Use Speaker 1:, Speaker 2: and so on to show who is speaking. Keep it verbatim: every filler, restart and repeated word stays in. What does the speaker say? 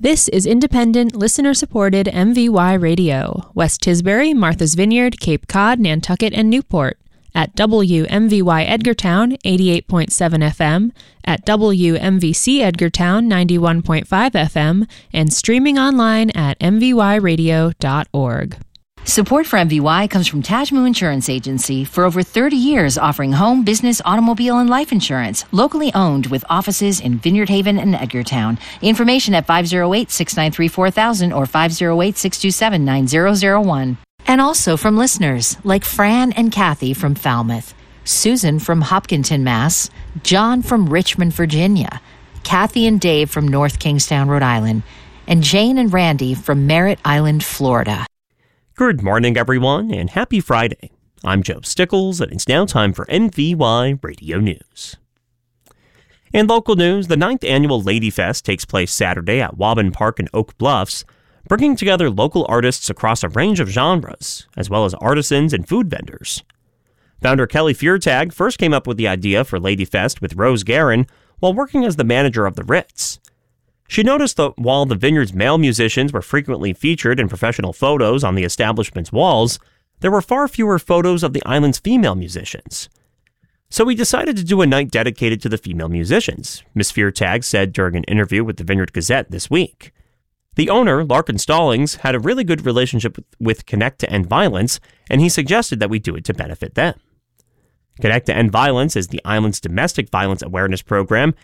Speaker 1: This is independent, listener-supported M V Y Radio. West Tisbury, Martha's Vineyard, Cape Cod, Nantucket, and Newport. At W M V Y Edgartown, eighty-eight point seven F M, at W M V C Edgartown, ninety-one point five F M, and streaming online at m v y radio dot org.
Speaker 2: Support for M V Y comes from Tajmu Insurance Agency, for over thirty years offering home, business, automobile, and life insurance, locally owned with offices in Vineyard Haven and Edgartown. Information at five oh eight, six nine three, four thousand or five oh eight, six two seven, nine zero zero one. And also from listeners like Fran and Kathy from Falmouth, Susan from Hopkinton, Mass., John from Richmond, Virginia, Kathy and Dave from North Kingstown, Rhode Island, and Jane and Randy from Merritt Island, Florida.
Speaker 3: Good morning, everyone, and happy Friday. I'm Joe Stickles, and it's now time for M V Y Radio News. In local news, the ninth Annual Ladyfest takes place Saturday at Waubun Park in Oak Bluffs, bringing together local artists across a range of genres, as well as artisans and food vendors. Founder Kelly Feartag first came up with the idea for Ladyfest with Rose Guerin while working as the manager of the Ritz. She noticed that while the Vineyard's male musicians were frequently featured in professional photos on the establishment's walls, there were far fewer photos of the island's female musicians. So we decided to do a night dedicated to the female musicians, Miz Feartag said during an interview with the Vineyard Gazette this week. The owner, Larkin Stallings, had a really good relationship with Connect to End Violence, and he suggested that we do it to benefit them. Connect to End Violence is the island's domestic violence awareness program